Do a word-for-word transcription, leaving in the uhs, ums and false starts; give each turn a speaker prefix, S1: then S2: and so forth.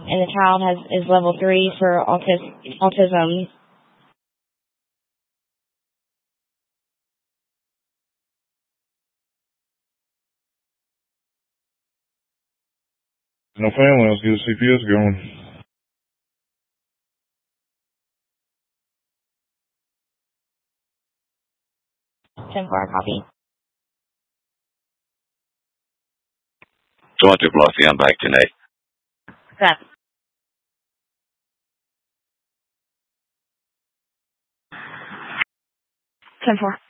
S1: and the child has is level three for autis, autism.
S2: No family, let's get a C P S going.
S1: ten four, copy.
S3: two one two Velocity, I'm back today.
S1: That. ten four.